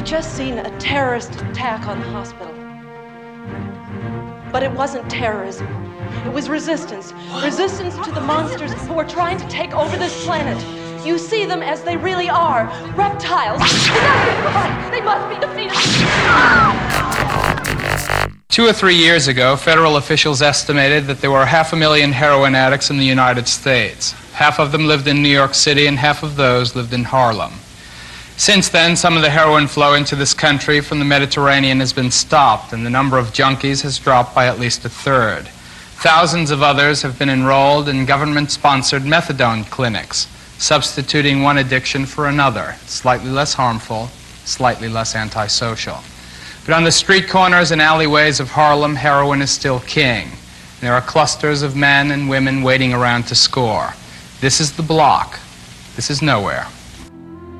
just seen a terrorist attack on the hospital. But it wasn't terrorism. It was resistance. Resistance to the monsters who are trying to take over this planet. You see them as they really are. Reptiles. They must be defeated. 2 or 3 years ago, federal officials estimated that there were 500,000 heroin addicts in the United States. Half of them lived in New York City, and half of those lived in Harlem. Since then, some of the heroin flow into this country from the Mediterranean has been stopped, and the number of junkies has dropped by at least a third. Thousands of others have been enrolled in government-sponsored methadone clinics, substituting one addiction for another, slightly less harmful, slightly less antisocial. But on the street corners and alleyways of Harlem, heroin is still king. There are clusters of men and women waiting around to score. This is the block. This is nowhere.